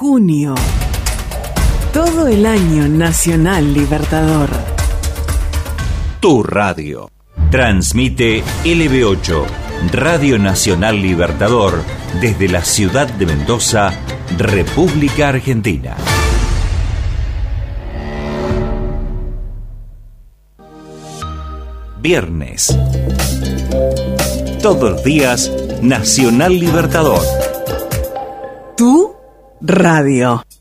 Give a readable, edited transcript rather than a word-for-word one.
junio. Todo el año Nacional Libertador. Tu radio. Transmite LB8, Radio Nacional Libertador, desde la ciudad de Mendoza, República Argentina. Viernes. Todos los días, Nacional Libertador. Tu radio.